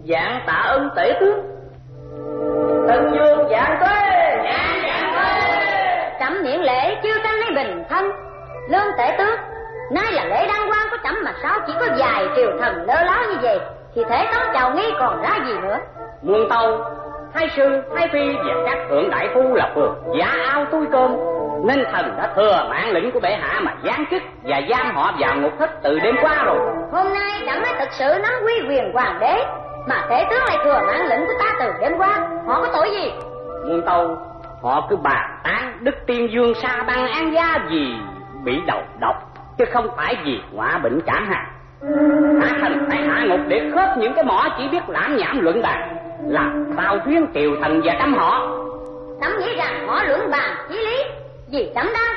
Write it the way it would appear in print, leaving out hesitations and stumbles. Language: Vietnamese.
Dạng tạ ơn tể tướng. Thần vương dạng tuế. Dạng tuế. Trẫm miễn lễ chiêu canh lấy bình thân. Lương tể tướng, nay là lễ đăng quang của trẫm mà sao chỉ có vài triều thần lơ láo như vậy, thì thể tống chào nghi còn ra gì nữa. Muôn tâu, thái sư, thái phi và các thượng đại phu là phường giả ao túi cơm, nên thần đã thừa mạng lệnh của bệ hạ mà giáng chức và giam họ vào ngục thất từ đêm qua rồi. Hôm nay trẫm mới thực sự nắm quy quyền hoàng đế, mà tể tướng lại thừa mạng lệnh của ta từ đêm qua, họ có tội gì? Muôn tâu, họ cứ bàn tán Đức Tiên Dương sa băng An Gia vì bị đầu độc, chứ không phải vì ngọa bệnh cảm hạn. Hạ thần phải hạ ngục để khớp những cái mỏ chỉ biết lãm nhảm luận bàn, làm sao thuyên kiều thần và trăm họ. Trẫm nghĩ rằng họ luận bàn chí lý, vì trẫm đang